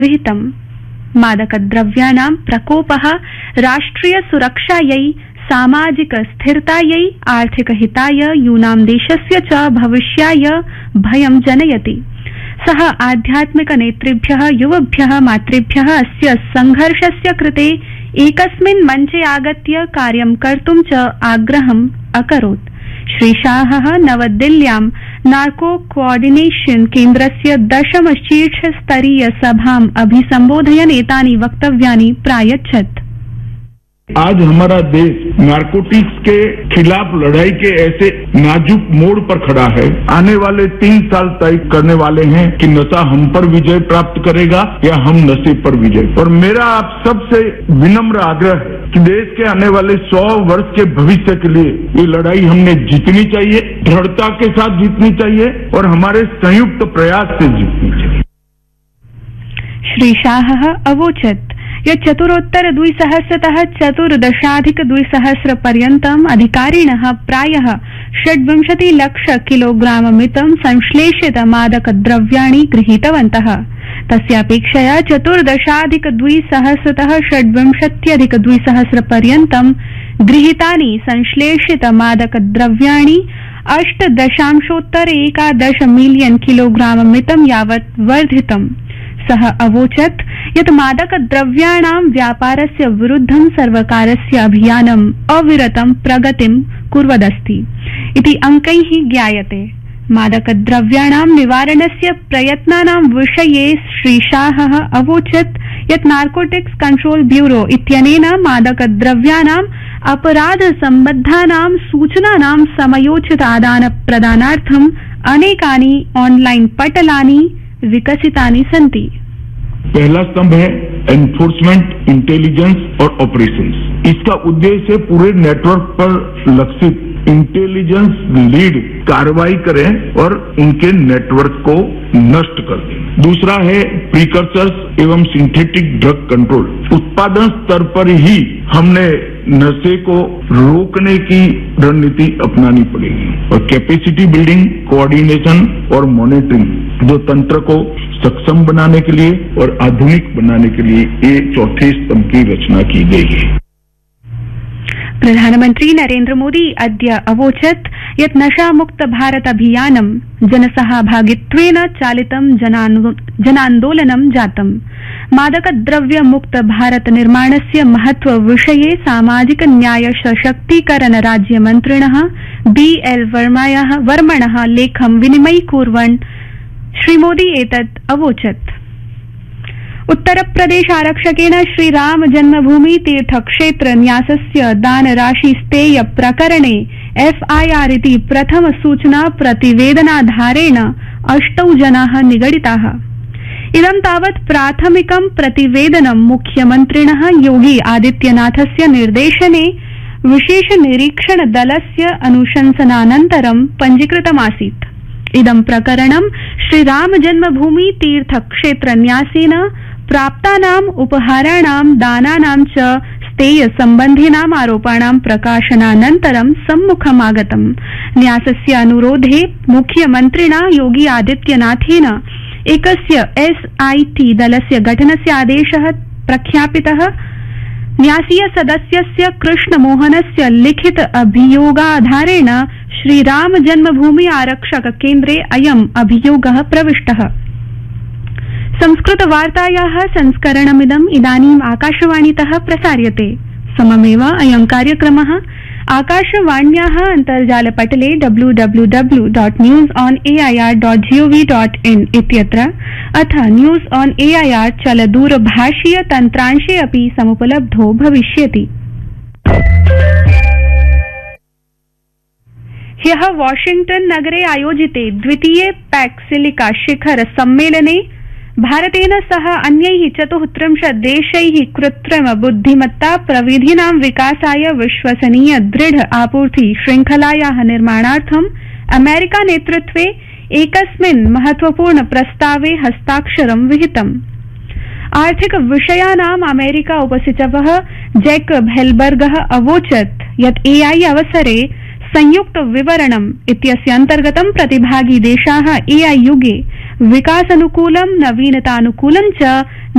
विहितम्। मादकद्रव्याणां प्रकोपः राष्ट्रिय सुरक्षायै, सामाजिक स्थिरतायै, आर्थिकहिताय, यूनां देशस्य च भविष्याय भयं जनयति। सः आध्यात्मिक नेतृभ्यः, युवभ्यः, मातृभ्यः अस्य संघर्षस्य कृते एकस्मिन् मञ्चे आगत्य कार्यं कर्तुं च आग्रहम् अकरोत्। श्रीशाहः नवदिल्ल्यां नार्को कोऑर्डिनेशन केन्द्रस्य 10 शीर्षस्तरीय सभाम् अभिसम्बोधयन् एतानि वक्तव्यानि प्रायच्छत्। आज हमारा देश नारकोटिक्स के खिलाफ लड़ाई के ऐसे नाजुक मोड़ पर खड़ा है। आने वाले 3 साल तय करने वाले हैं कि नशा हम पर विजय प्राप्त करेगा या हम नशे पर विजय। और मेरा आप सबसे विनम्र आग्रह है कि देश के आने वाले 100 वर्ष के भविष्य के लिए ये लड़ाई हमने जीतनी चाहिए, दृढ़ता के साथ जीतनी चाहिए और हमारे संयुक्त प्रयास से जीतनी चाहिए। श्री शाहः अवोचत् यत् चतुरोत्तर 2000तः 14,200 पर्यन्तम् अधिकारिणः प्रायः 26 लाख किलोग्राममितं संश्लेषित मादकद्रव्याणि गृहीतवन्तः। तस्यापेक्षया 14,200तः 26,200 पर्यन्तं गृहीतानि संश्लेषित मादकद्रव्याणि 8.11 मिलियन किलोग्राममितं यावत् वर्धितम्। सः अवोचत् यत् मादकद्रव्याणां व्यापारस्य विरुद्धं सर्वकारस्य अभियानम् अविरतं प्रगतिं कुर्वदस्ति इति अंकैः ज्ञायते। मादकद्रव्याणां निवारणस्य प्रयत्नानां विषये श्रीशाहः अवोचत् यत् नार्कोटिक्स कंट्रोल ब्यूरो इत्यनेन मादकद्रव्याणाम् अपराध सम्बद्धानां सूचनानां समयोचित आदान प्रदानार्थम् अनेकानि ऑनलाइन पटलानि विकसितानि सन्ति। पहला स्तंभ है एनफोर्समेंट, इंटेलिजेंस और ऑपरेशंस। इसका उद्देश्य पूरे नेटवर्क पर लक्षित इंटेलिजेंस लीड कार्रवाई करें और उनके नेटवर्क को नष्ट कर दें। दूसरा है प्रीकर्सर्स एवं सिंथेटिक ड्रग कंट्रोल। उत्पादन स्तर पर ही हमने नशे को रोकने की रणनीति अपनानी पड़ेगी और कैपेसिटी बिल्डिंग, कोऑर्डिनेशन और मॉनिटरिंग दो तंत्र को सक्षम बनाने के लिए और आधुनिक बनाने के लिए ये चौथे स्तंभ की रचना की गई है। प्रधानमंत्री नरेन्द्र मोदी अद्य अवोचत् यत् नशामुक्त भारत अभियानं जनसहभागित्वेन चालितं जनान्दोलनं जातम्। मादकद्रव्य मुक्त भारत निर्माणस्य महत्व विषये सामाजिक न्याय सशक्तीकरण राज्यमन्त्रिणः BL वर्मणः लेखं विनिमयीकुर्वन् श्रीमोदी एतत् अवोचत्। उत्तरप्रदेश आरक्षकेण श्रीराम जन्मभूमि तीर्थक्षेत्र न्यासस्य दानराशिस्तेय प्रकरणे FIR इति प्रथम सूचना प्रतिवेदनाधारेण 8 जनाः निगडिताः। इदं तावत् प्राथमिकं प्रतिवेदनं मुख्यमन्त्रिणः योगी आदित्यनाथस्य निर्देशने विशेष निरीक्षण दलस्य अनुशंसनानन्तरं पञ्जीकृतमासीत्। इदं प्रकरणं श्रीराम जन्मभूमि तीर्थक्षेत्र न्यासेन प्राप्तानाम् उपहाराणां दानानां च स्तेय सम्बन्धिनाम् आरोपाणां प्रकाशनानन्तरं सम्मुखमागतम्। न्यासस्य अनुरोधे मुख्यमन्त्रिणा योगी आदित्यनाथेन एकस्य SIT दलस्य गठनस्य आदेशः प्रख्यापितः। न्यासीय सदस्यस्य कृष्णमोहनस्य लिखित अभियोगाधारेण श्रीराम जन्मभूमि आरक्षक केन्द्रे अयम् अभियोगः प्रविष्टः। संस्कृतवार्तायाः संस्करणमिदम् इदानीम् आकाशवाणीतः प्रसार्यते। सममेव अयं कार्यक्रमः आकाशवाण्याः अन्तर्जालपटले www.newsonair.gov.in इत्यत्र अथ न्यूज ऑन एआईआर चलदूरभाषीय तन्त्रांशे अपि समुपलब्धो भविष्यति। ह्यः वाशिंग्टन नगरे आयोजिते द्वितीये पैक् सिलिका शिखर सम्मेलने भारतेन सह अन्यैः 34 देशैः कृत्रिम बुद्धिमत्ता प्रविधीनां विकासाय विश्वसनीय दृढ आपूर्ति श्रृंखलायाः निर्माणार्थं अमेरिका नेतृत्वे एकस्मिन् महत्वपूर्ण प्रस्तावे हस्ताक्षरं विहितम्। आर्थिक विषयानाम् अमेरिका उपसचिवः जैकब हेल्बर्गः अवोचत् यत् AI अवसरे संयुक्त विवरणम् इत्यस्य अन्तर्गतं प्रतिभागी देशाः AI युगे विकासानुकूलं नवीनतानुकूलं च